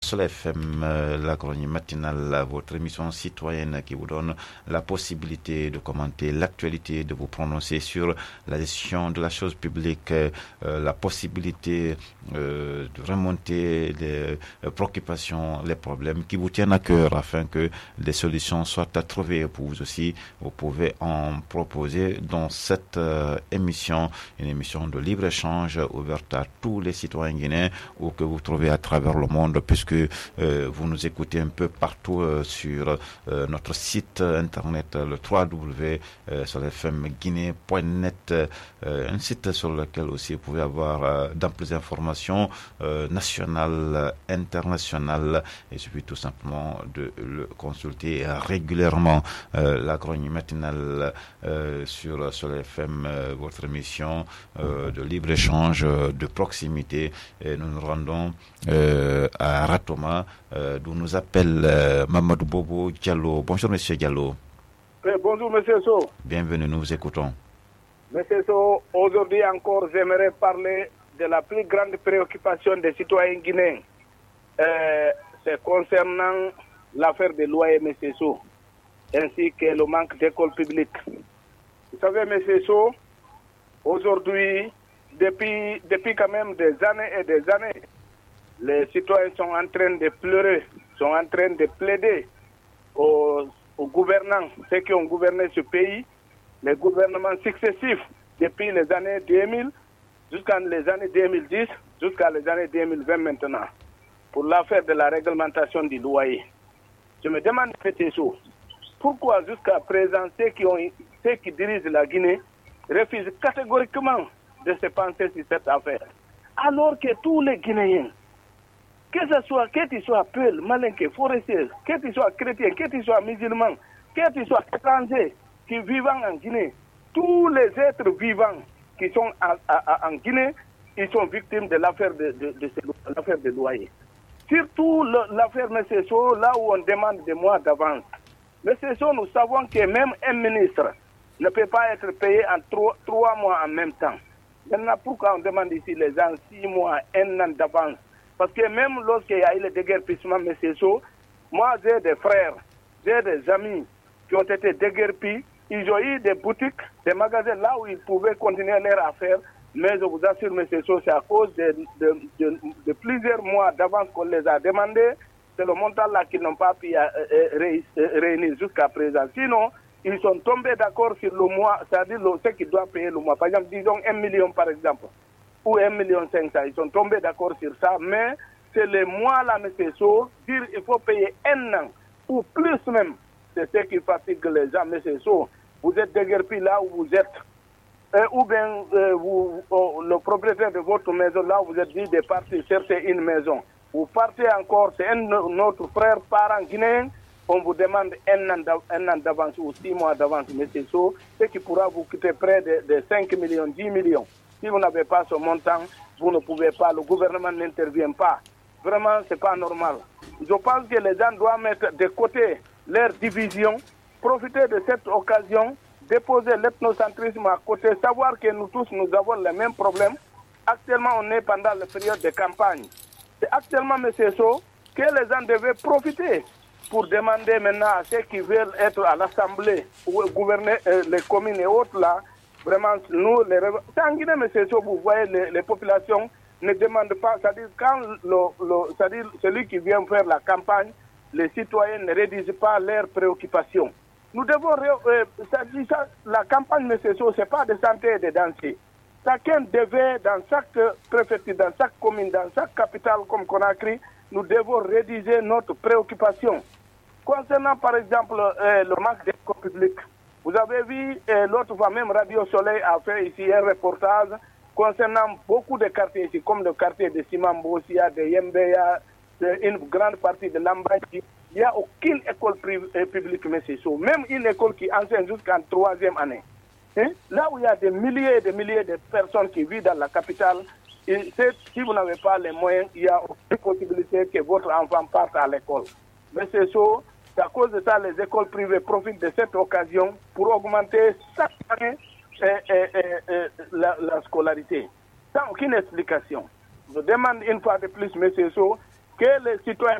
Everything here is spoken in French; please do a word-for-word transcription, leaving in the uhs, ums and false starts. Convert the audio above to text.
Soleil F M, euh, la chronique matinale, votre émission citoyenne qui vous donne la possibilité de commenter l'actualité, de vous prononcer sur la gestion de la chose publique, euh, la possibilité euh, de remonter les euh, préoccupations, les problèmes qui vous tiennent à cœur afin que des solutions soient à trouver pour vous aussi. Vous pouvez en proposer dans cette euh, émission, une émission de libre-échange ouverte à tous les citoyens guinéens ou que vous trouvez à travers le monde, puisque euh, vous nous écoutez un peu partout euh, sur euh, notre site internet, le w w w point soleil f m guinée point net, euh, un site sur lequel aussi vous pouvez avoir euh, d'amples informations euh, nationales, internationales, et il suffit tout simplement de le consulter régulièrement. Euh, la chronique matinale euh, sur Soleil F M, euh, votre émission euh, de libre-échange, de proximité, et nous nous rendons euh, à Ratoma, euh, d'où nous appelle euh, Mamadou Bobo Diallo. Bonjour Monsieur Diallo. Oui, bonjour Monsieur So. Bienvenue, nous vous écoutons. Monsieur So, aujourd'hui encore, j'aimerais parler de la plus grande préoccupation des citoyens guinéens. Euh, c'est concernant l'affaire des loyers, Monsieur So, ainsi que le manque d'écoles publiques. Vous savez, Monsieur So, aujourd'hui, depuis, depuis quand même des années et des années, les citoyens sont en train de pleurer, sont en train de plaider aux, aux gouvernants, ceux qui ont gouverné ce pays, les gouvernements successifs depuis les années deux mille jusqu'à les années deux mille dix, jusqu'à les années deux mille vingt maintenant, pour l'affaire de la réglementation du loyer. Je me demande, Monsieur So, pourquoi jusqu'à présent ceux qui, ont, ceux qui dirigent la Guinée refusent catégoriquement de se pencher sur cette affaire, alors que tous les Guinéens, que ce soit, que tu sois peul, malinqué, forestier, que tu sois chrétien, que tu sois musulman, que tu sois étranger qui vivent en Guinée, tous les êtres vivants qui sont en, en, en Guinée, ils sont victimes de l'affaire de, de, de, de l'affaire de loyer. Surtout le, l'affaire M. So, là où on demande des mois d'avance. M. So, nous savons que même un ministre ne peut pas être payé en trois, trois mois en même temps. Maintenant, pourquoi on demande ici les gens six mois, un an d'avance? Parce que même lorsqu'il y a eu le déguerpissement, M. So, moi j'ai des frères, j'ai des amis qui ont été déguerpis, ils ont eu des boutiques, des magasins là où ils pouvaient continuer leur affaire, mais je vous assure, M. So, c'est à cause de, de, de, de plusieurs mois d'avance qu'on les a demandé, c'est le montant là qu'ils n'ont pas pu euh, ré, réunir jusqu'à présent. Sinon, ils sont tombés d'accord sur le mois, c'est-à-dire le, ce qu'ils doivent payer le mois. Par exemple, disons un million par exemple, ou un million cinq cents. Ils sont tombés d'accord sur ça, mais c'est le mois là, M. So, dire il faut payer un an, ou plus même, c'est ce qui fatigue les gens, M. So. Vous êtes déguerpis là où vous êtes, euh, ou bien euh, vous, oh, le propriétaire de votre maison là où vous êtes dit de partir chercher une maison. Vous partez encore, c'est un notre frère parent guinéen, on vous demande un an, un an d'avance ou six mois d'avance, M. So, ce qui pourra vous coûter près de, de cinq millions, dix millions. Si vous n'avez pas ce montant, vous ne pouvez pas, le gouvernement n'intervient pas. Vraiment, ce n'est pas normal. Je pense que les gens doivent mettre de côté leur division, profiter de cette occasion, déposer l'ethnocentrisme à côté, savoir que nous tous, nous avons les mêmes problèmes. Actuellement, on est pendant la période de campagne. C'est actuellement, M. So, que les gens devaient profiter pour demander maintenant à ceux qui veulent être à l'Assemblée ou gouverner euh, les communes et autres là, vraiment, nous, les c'est en Guinée, M. So, vous voyez, les, les populations ne demandent pas, c'est-à-dire quand le, le, c'est-à-dire celui qui vient faire la campagne, les citoyens ne rédigent pas leurs préoccupations. Nous devons, euh, c'est-à-dire ça, la campagne, M. So, ce n'est pas de santé et de danser. Chacun devait, dans chaque préfecture, dans chaque commune, dans chaque capitale comme Conakry, nous devons rédiger notre préoccupation. Concernant par exemple euh, le manque d'écoles publiques, vous avez vu, euh, l'autre fois même Radio Soleil a fait ici un reportage concernant beaucoup de quartiers ici, comme le quartier de Simambossia, de Yembeya, de, une grande partie de Lambaji. Il n'y a aucune école privée, publique, M. So. Même une école qui enseigne jusqu'en troisième année. Hein? Là où il y a des milliers et des milliers de personnes qui vivent dans la capitale, et si vous n'avez pas les moyens, il y a aucune possibilité que votre enfant parte à l'école. Mais c'est ça, c'est à cause de ça les écoles privées profitent de cette occasion pour augmenter chaque année et, et, et, et, la, la scolarité. Sans aucune explication. Je demande une fois de plus, M. So, que les citoyens